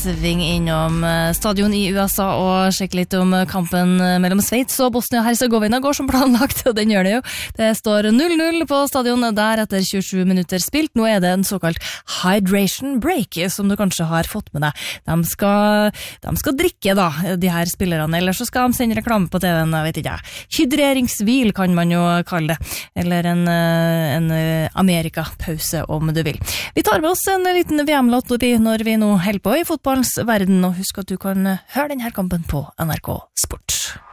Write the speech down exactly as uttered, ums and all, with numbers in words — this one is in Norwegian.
sving innom stadion i U S A og sjekke litt om kampen mellom Sveits og Bosnia-Herzegovina går som planlagt, og den gjør det jo. Det står null null på stadion der etter tjuesju minutter spilt. Nå er det en såkalt hydration break, som du kanskje har fått med deg. De skal, de skal drikke da, de her spillerne, eller så skal de sende reklame på T V-en, vet ikke jeg. Hydreringshvil kan man jo kalle det, eller en, en Amerika-pause om du vil. Vi tar med oss en liten V M-låt når vi nå holder på i fotballens verden, og husk at du kan høre denne kampen på N R K Sport.